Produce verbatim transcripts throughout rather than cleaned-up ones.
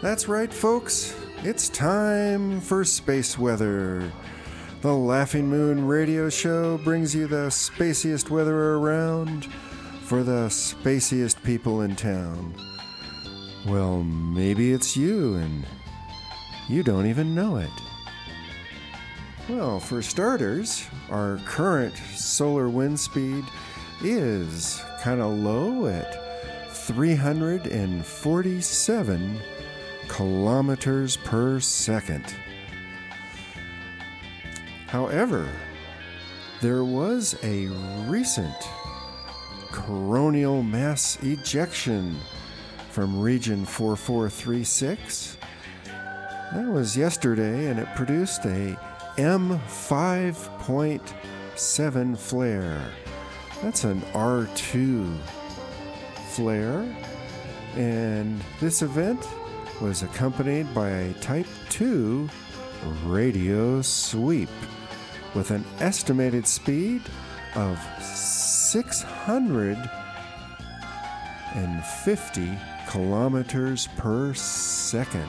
That's right, folks. It's time for space weather. The Laughing Moon radio show brings you the spaciest weather around for the spaciest people in town. Well, maybe it's you and you don't even know it. Well, for starters, our current solar wind speed is kind of low at three hundred forty-seven kilometers per second. However, there was a recent coronal mass ejection from region four four three six. That was yesterday, and it produced a M five point seven flare. That's an R two flare, and this event was accompanied by a Type two radio sweep with an estimated speed of six hundred fifty kilometers per second.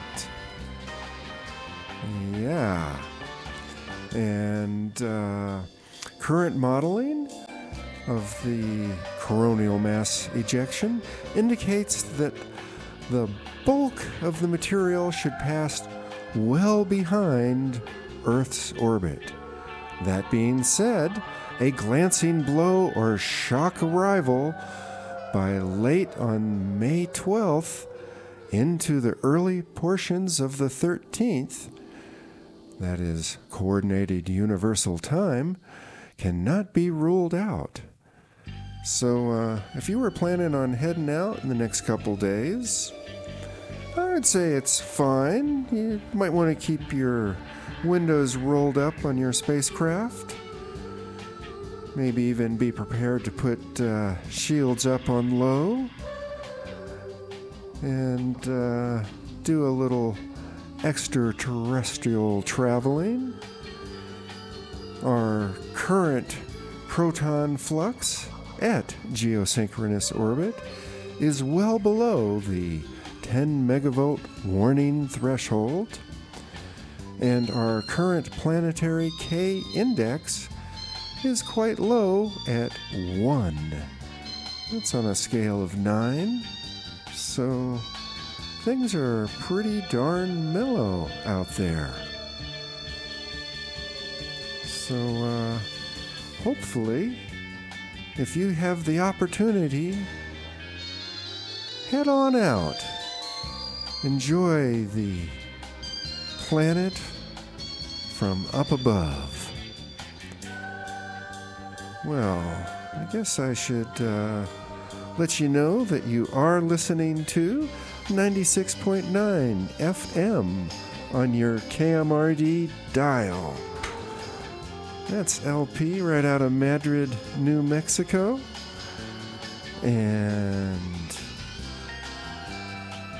Yeah. And uh, current modeling of the coronal mass ejection indicates that the bulk of the material should pass well behind Earth's orbit. That being said, a glancing blow or shock arrival by late on May twelfth into the early portions of the thirteenth, that is Coordinated Universal Time, cannot be ruled out. So uh, if you were planning on heading out in the next couple days, I'd say it's fine. You might want to keep your windows rolled up on your spacecraft. Maybe even be prepared to put uh, shields up on low. And uh, do a little extraterrestrial traveling. Our current proton flux at geosynchronous orbit is well below the ten megavolt warning threshold, and our current planetary K index is quite low at one. That's on a scale of nine, so things are pretty darn mellow out there. So uh, hopefully, if you have the opportunity, head on out. Enjoy the planet from up above. Well, I guess I should uh, let you know that you are listening to ninety-six point nine F M on your K M R D dial. That's L P right out of Madrid, New Mexico. And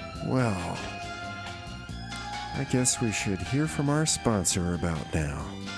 well, I guess we should hear from our sponsor about now.